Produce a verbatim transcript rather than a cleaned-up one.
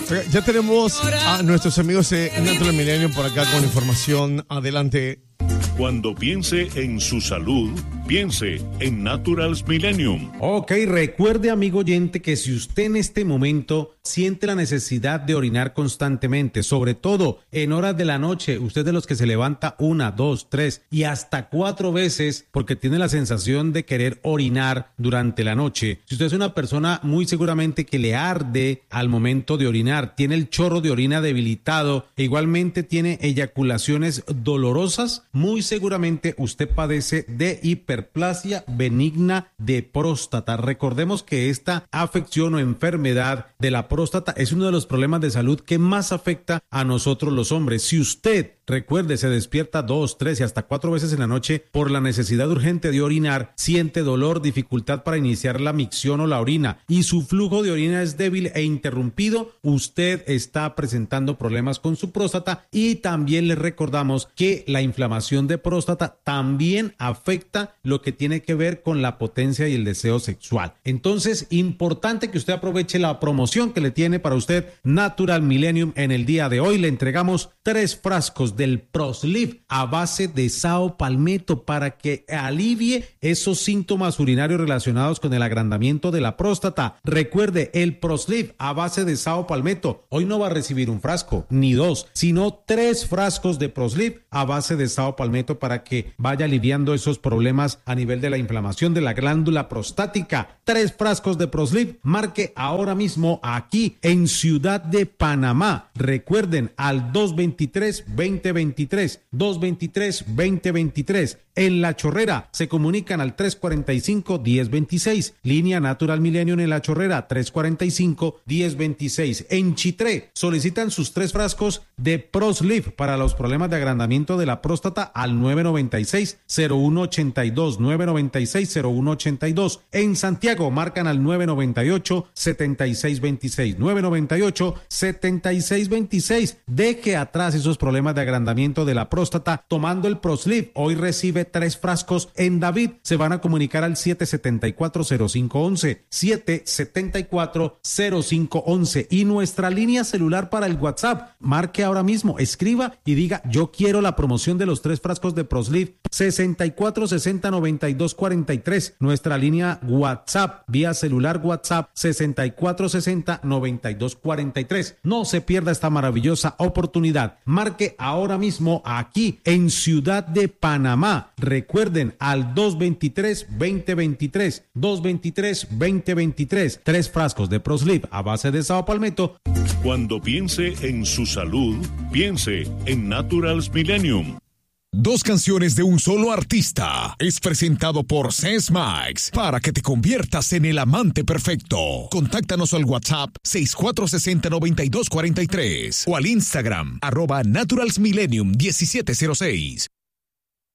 Oiga, ya tenemos a nuestros amigos de Natural Millennium por acá con información. Adelante. Cuando piense en su salud, piense en Naturals Millennium. Ok, recuerde, amigo oyente, que si usted en este momento siente la necesidad de orinar constantemente, sobre todo en horas de la noche, usted de los que se levanta una, dos, tres y hasta cuatro veces porque tiene la sensación de querer orinar durante la noche. Si usted es una persona muy seguramente que le arde al momento de orinar, tiene el chorro de orina debilitado e igualmente tiene eyaculaciones dolorosas, muy seguramente usted padece de hiperplasia benigna de próstata. Recordemos que esta afección o enfermedad de la próstata es uno de los problemas de salud que más afecta a nosotros los hombres. Si usted, recuerde, se despierta dos, tres y hasta cuatro veces en la noche por la necesidad urgente de orinar, siente dolor, dificultad para iniciar la micción o la orina y su flujo de orina es débil e interrumpido, usted está presentando problemas con su próstata. Y también le recordamos que la inflamación de próstata también afecta lo que tiene que ver con la potencia y el deseo sexual. Entonces, importante que usted aproveche la promoción que le tiene para usted Natural Millennium. En el día de hoy le entregamos tres frascos del ProSleep a base de sao palmetto para que alivie esos síntomas urinarios relacionados con el agrandamiento de la próstata. Recuerde, el ProSleep a base de sao palmetto hoy no va a recibir un frasco ni dos, sino tres frascos de ProSleep a base de sao palmetto para que vaya aliviando esos problemas a nivel de la inflamación de la glándula prostática. Tres frascos de ProSleep, marque ahora mismo aquí en Ciudad de Panamá. Recuerden, al dos veintitrés, veinte veintitrés, dos veintitrés, veinte veintitrés. En La Chorrera se comunican al tres cuarenta y cinco, diez veintiséis. Línea Natural Millennium en La Chorrera, tres cuarenta y cinco, diez veintiséis. En Chitré solicitan sus tres frascos de ProSleep para los problemas de agrandamiento de la próstata al nueve noventa y seis, cero uno ochenta y dos, nueve noventa y seis, cero uno ochenta y dos. En Santiago marcan al nueve noventa y ocho, setenta y seis veintiséis, nueve noventa y ocho, setenta y seis veintiséis. Deje atrás esos problemas de agrandamiento de la próstata tomando el ProSleep. Hoy recibe tres frascos en David. Se van a comunicar al siete setenta y cuatro, cero cinco once, siete setenta y cuatro, cero cinco once. Y nuestra línea celular para el WhatsApp, marque ahora mismo, escriba y diga yo quiero la promoción de los tres frascos de ProSleep, sesenta y cuatro sesenta noventa y dos cuarenta y tres. Nuestra línea WhatsApp, vía celular WhatsApp, sesenta y cuatro sesenta noventa y dos cuarenta y tres. No se pierda esta maravillosa oportunidad. Marque ahora mismo aquí en Ciudad de Panamá. Recuerden, al dos veintitrés, veinte veintitrés, dos veintitrés, veinte veintitrés. Tres frascos de ProSleep a base de sao palmetto. Cuando piense en su salud, piense en Naturals Millennium. Dos canciones de un solo artista es presentado por Sesmax para que te conviertas en el amante perfecto. Contáctanos al WhatsApp seis cuatro seis cero, nueve dos cuatro tres o al Instagram arroba Naturals Millennium diecisiete cero seis.